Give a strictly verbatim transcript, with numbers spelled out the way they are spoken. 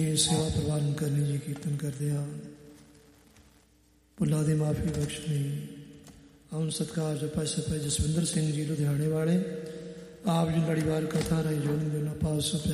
सेवा प्रवान करनी जी कीर्तन करते हैं भुला दी माफ़ी बख्शनी हम सत्कार जो पैसे पे जसविंदर सिंह जी लुधियाने वाले आप जी लड़ीवार कथा रही जो पास